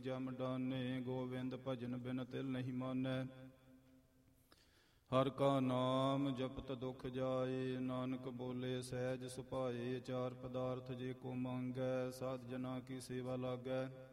ਜਮ ਡਾਨੇ। ਗੋਵਿੰਦ ਭਜਨ ਬਿਨ ਤਿਲ ਨਹੀਂ ਮਾਨੈ। ਹਰ ਕਾ ਨਾਮ ਜਪਤ ਦੁਖ ਜਾਏ। ਨਾਨਕ ਬੋਲੇ ਸਹਿਜ ਸੁਭਾਏ। ਚਾਰ ਪਦਾਰਥ ਜੇ ਕੋ ਮੰਗੈ। ਸਾਧ ਜਨਾ ਕੀ ਸੇਵਾ ਲਾਗੈ।